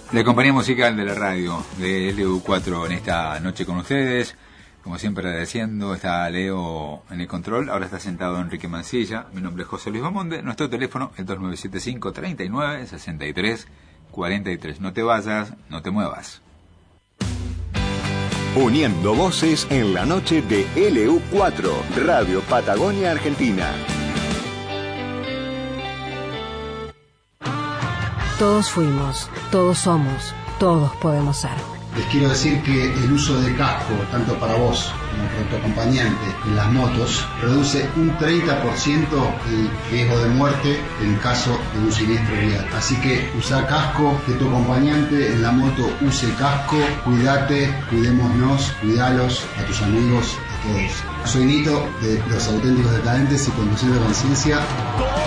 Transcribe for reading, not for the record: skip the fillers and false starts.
La compañía musical de la radio de LU4 en esta noche con ustedes, como siempre agradeciendo, está Leo en el control, ahora está sentado Enrique Mancilla, mi nombre es José Luis Bamonde, nuestro teléfono es 2975-39-63-43. No te vayas, no te muevas. Uniendo voces en la noche de LU4, Radio Patagonia Argentina. Todos fuimos, todos somos, todos podemos ser. Les quiero decir que el uso de casco, tanto para vos como para tu acompañante en las motos, reduce un 30% el riesgo de muerte en caso de un siniestro vial. Así que usa casco, que tu acompañante en la moto use casco, cuídate, cuidémonos, cuidalos a tus amigos, a todos. Soy Nito de Los Auténticos Decadentes y Conduciendo Conciencia.